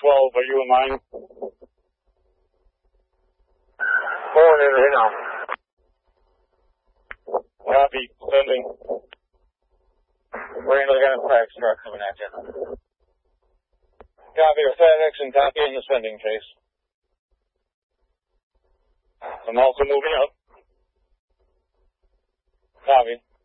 12, are you in line? Pulling in right now. Copy, sending. Randall, got a FedEx truck coming at you. Copy, a FedEx and copy in the sending case. I'm also moving up. Copy.